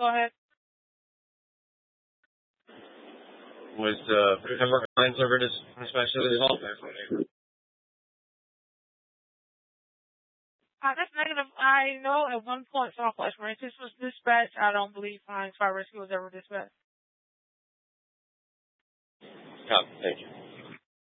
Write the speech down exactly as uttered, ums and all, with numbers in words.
Go ahead. Was uh, remember lines over this especially as well? Uh, that's negative. I know at one point Southwest Francis was dispatched. I don't believe Heinz Fire Rescue was ever dispatched. Oh, thank you.